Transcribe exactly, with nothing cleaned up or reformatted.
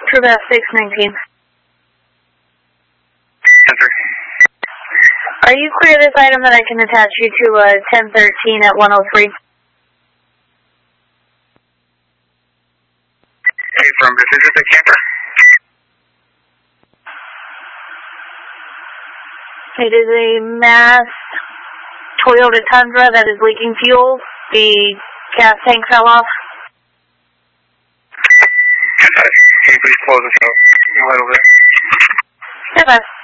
True Bass six nineteen. Enter. Are you clear this item that I can attach you to uh, ten thirteen at one oh three? Hey, from this is the camper. It is a mass Toyota Tundra that is leaking fuel. The gas tank fell off. Can you please close this out a little bit? Step up.